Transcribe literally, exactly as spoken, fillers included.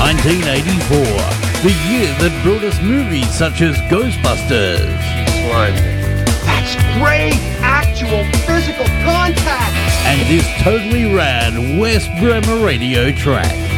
nineteen eighty-four, the year that brought us movies such as Ghostbusters. She slimed me. That's great! Actual physical contact! And this totally rad West Bremer radio track.